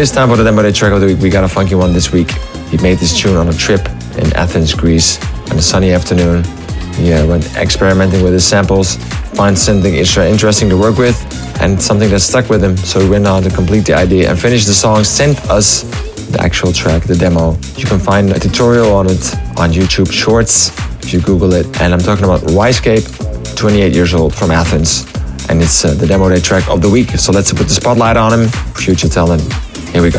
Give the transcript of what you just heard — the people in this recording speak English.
is time for the Demo Day track of the week. We got a funky one this week. He made this tune on a trip in Athens, Greece, on a sunny afternoon. He went experimenting with his samples, find something interesting to work with, and something that stuck with him. So he went on to complete the idea and finish the song, sent us the actual track, the demo. You can find a tutorial on it on YouTube Shorts if you Google it. And I'm talking about Ryscape, 28 years old, from Athens. And it's the Demo Day track of the week. So let's put the spotlight on him. Future talent. Here we go.